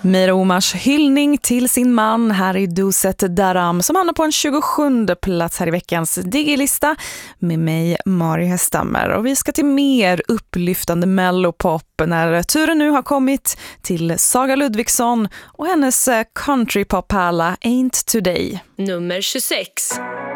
Mira Omars hyllning till sin man här i Duset Daram som hamnar på en 27:e plats här i veckans Digi-lista med mig, Mari Hestammer. Och vi ska till mer upplyftande mellopop när turen nu har kommit till Saga Ludvigsson och hennes countrypop-pärla Ain't Today. Nummer 26.